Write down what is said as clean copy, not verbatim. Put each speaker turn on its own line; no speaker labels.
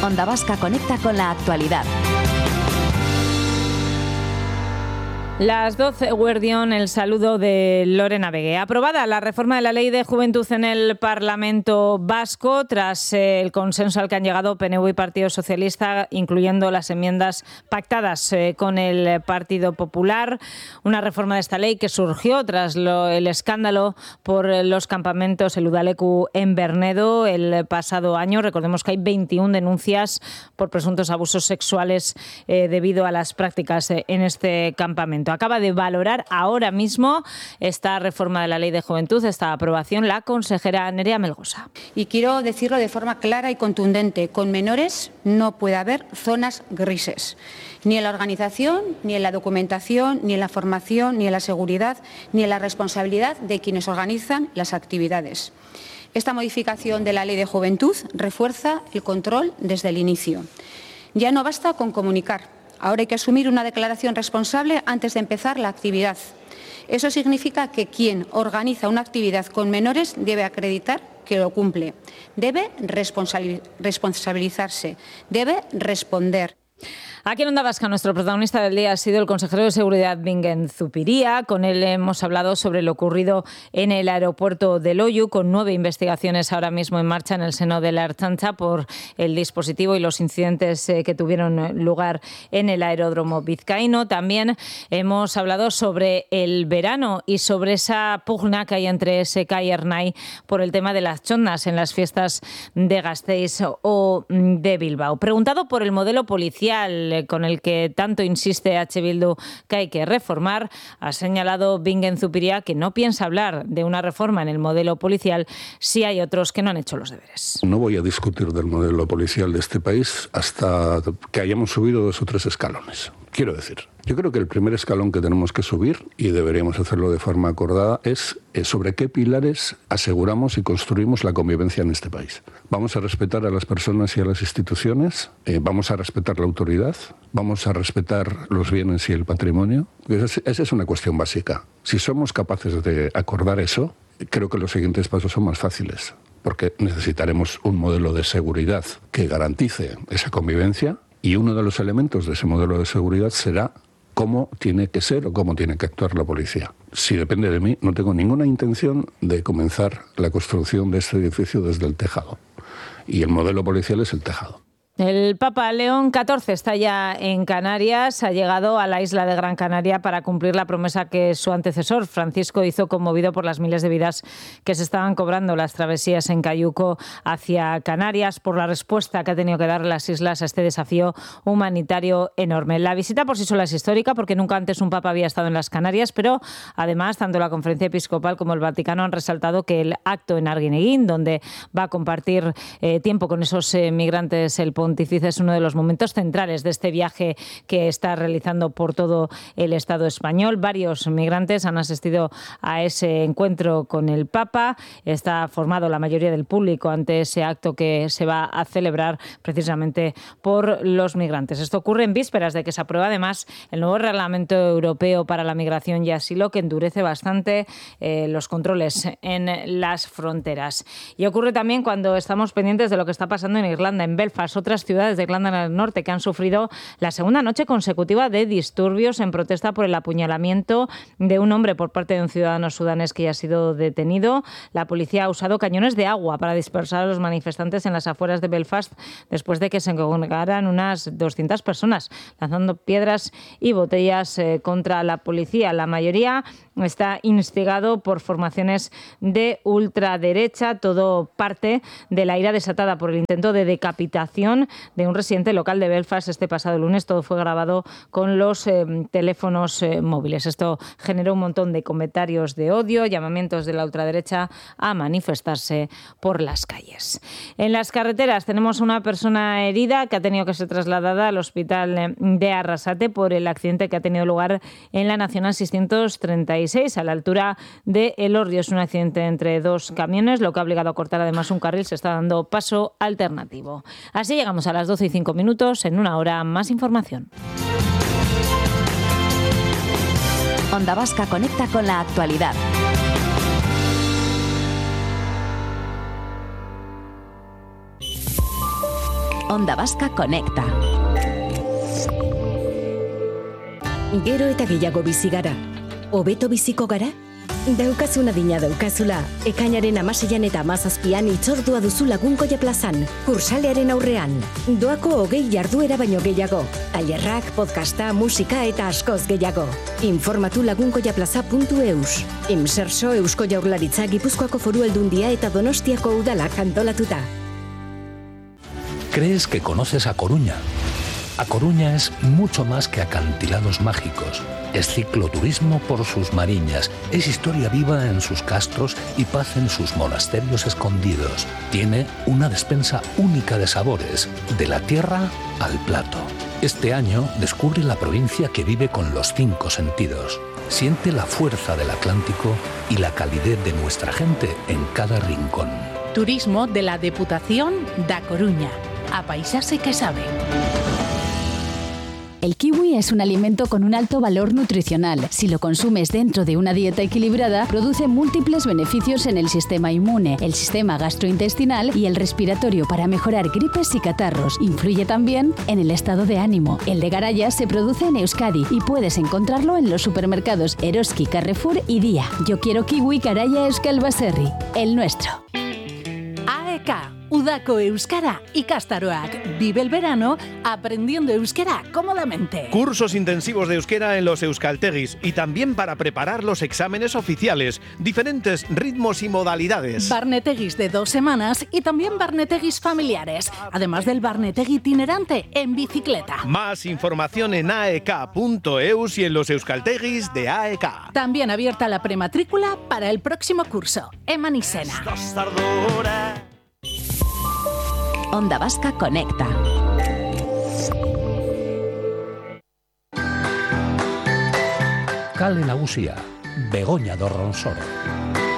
Onda Vasca conecta con la actualidad.
Las 12, Guardión, el saludo de Lorena Vegué. Aprobada la reforma de la Ley de Juventud en el Parlamento Vasco tras el consenso al que han llegado PNV y Partido Socialista, incluyendo las enmiendas pactadas con el Partido Popular. Una reforma de esta ley que surgió tras el escándalo por los campamentos el Udaleku en Bernedo el pasado año. Recordemos que hay 21 denuncias por presuntos abusos sexuales debido a las prácticas en este campamento. Acaba de valorar ahora mismo esta reforma de la Ley de Juventud, esta aprobación, la consejera Nerea Melgosa.
Y quiero decirlo de forma clara y contundente, con menores no puede haber zonas grises, ni en la organización, ni en la documentación, ni en la formación, ni en la seguridad, ni en la responsabilidad de quienes organizan las actividades. Esta modificación de la Ley de Juventud refuerza el control desde el inicio. Ya no basta con comunicar. Ahora hay que asumir una declaración responsable antes de empezar la actividad. Eso significa que quien organiza una actividad con menores debe acreditar que lo cumple, debe responsabilizarse, debe responder.
Aquí en Onda Vasca, nuestro protagonista del día ha sido el consejero de Seguridad Bingen Zupiria. Con él hemos hablado sobre lo ocurrido en el aeropuerto de Loiu, con 9 investigaciones ahora mismo en marcha en el seno de la Ertzaintza por el dispositivo y los incidentes que tuvieron lugar en el aeródromo vizcaíno. También hemos hablado sobre el verano y sobre esa pugna que hay entre SK y Ernai por el tema de las chondas en las fiestas de Gasteiz o de Bilbao. Preguntado por el modelo policial con el que tanto insiste H. Bildu que hay que reformar, ha señalado Bingen Zupiria que no piensa hablar de una reforma en el modelo policial si hay otros que no han hecho los deberes.
No voy a discutir del modelo policial de este país hasta que hayamos subido 2 o 3 escalones. Quiero decir, yo creo que el primer escalón que tenemos que subir, y deberíamos hacerlo de forma acordada, es sobre qué pilares aseguramos y construimos la convivencia en este país. ¿Vamos a respetar a las personas y a las instituciones? ¿Vamos a respetar la autoridad? ¿Vamos a respetar los bienes y el patrimonio? Esa es una cuestión básica. Si somos capaces de acordar eso, creo que los siguientes pasos son más fáciles, porque necesitaremos un modelo de seguridad que garantice esa convivencia. Y uno de los elementos de ese modelo de seguridad será cómo tiene que ser o cómo tiene que actuar la policía. Si depende de mí, no tengo ninguna intención de comenzar la construcción de este edificio desde el tejado. Y el modelo policial es el tejado.
El Papa León XIV está ya en Canarias, ha llegado a la isla de Gran Canaria para cumplir la promesa que su antecesor, Francisco, hizo, conmovido por las miles de vidas que se estaban cobrando las travesías en cayuco hacia Canarias, por la respuesta que ha tenido que dar las islas a este desafío humanitario enorme. La visita por sí sola es histórica porque nunca antes un Papa había estado en las Canarias, pero además tanto la Conferencia Episcopal como el Vaticano han resaltado que el acto en Arguineguín, donde va a compartir tiempo con esos migrantes el pontífice, es uno de los momentos centrales de este viaje que está realizando por todo el Estado español. Varios migrantes han asistido a ese encuentro con el Papa. Está formado la mayoría del público ante ese acto que se va a celebrar precisamente por los migrantes. Esto ocurre en vísperas de que se aprueba además el nuevo Reglamento Europeo para la Migración y Asilo, que endurece bastante los controles en las fronteras. Y ocurre también cuando estamos pendientes de lo que está pasando en Irlanda, en Belfast, otras ciudades de Irlanda del Norte que han sufrido la segunda noche consecutiva de disturbios en protesta por el apuñalamiento de un hombre por parte de un ciudadano sudanés que ya ha sido detenido. La policía ha usado cañones de agua para dispersar a los manifestantes en las afueras de Belfast después de que se congregaran unas 200 personas lanzando piedras y botellas contra la policía. La mayoría está instigado por formaciones de ultraderecha, todo parte de la ira desatada por el intento de decapitación de un residente local de Belfast este pasado lunes. Todo fue grabado con los teléfonos móviles. Esto generó un montón de comentarios de odio, llamamientos de la ultraderecha a manifestarse por las calles. En las carreteras tenemos una persona herida que ha tenido que ser trasladada al hospital de Arrasate por el accidente que ha tenido lugar en la Nacional 636 a la altura de Elorrio. Es un accidente entre 2 camiones, lo que ha obligado a cortar además un carril. Se está dando paso alternativo. Así llegamos a las 12:05. En una hora más información.
Onda Vasca conecta con la actualidad. Onda Vasca Conecta.
Gero eta gehiago bizi gara. Hobeto biziko gara? Daukazuna dina daukazula. Ekainaren 16an eta 17an hitzordua duzu Lagunkoia plazan. Kursalearen aurrean. Doako 20 jarduera baino gehiago. Tailerrak, podcasta, musika eta askoz gehiago. Informatu lagunkoiaplaza.eus. Imserso Eusko Jaurlaritza, Gipuzkoako Foru Aldundia eta Donostiako Udalak antolatuta.
¿Crees que conoces a Coruña? A Coruña es mucho más que acantilados mágicos. Es cicloturismo por sus mariñas, es historia viva en sus castros y paz en sus monasterios escondidos. Tiene una despensa única de sabores, de la tierra al plato. Este año descubre la provincia que vive con los 5 sentidos. Siente la fuerza del Atlántico y la calidez de nuestra gente en cada rincón.
Turismo de la Deputación da Coruña. A paisarse que sabe.
El kiwi es un alimento con un alto valor nutricional. Si lo consumes dentro de una dieta equilibrada, produce múltiples beneficios en el sistema inmune, el sistema gastrointestinal y el respiratorio para mejorar gripes y catarros. Influye también en el estado de ánimo. El de Garaya se produce en Euskadi y puedes encontrarlo en los supermercados Eroski, Carrefour y Día. Yo quiero kiwi Garaya Euskal Baserri, el nuestro.
AEK, Udako Euskara ikastaroak. Vive el verano aprendiendo euskera cómodamente.
Cursos intensivos de euskera en los euskaltegis y también para preparar los exámenes oficiales. Diferentes ritmos y modalidades.
Barnetegis de 2 semanas y también barnetegis familiares. Además del barnetegi itinerante en bicicleta.
Más información en aek.eus y en los euskaltegis de AEK.
También abierta la prematrícula para el próximo curso. Eman izena.
Onda Vasca Conecta.
Kale nagusia, Begoña Dorronsoro.